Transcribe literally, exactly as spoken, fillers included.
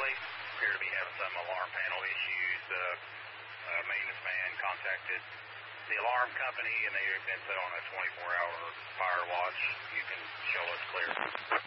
They appear to be having some alarm panel issues. Uh, uh, maintenance man contacted the alarm company, and they have been put on a twenty-four hour fire watch. You can show us clear.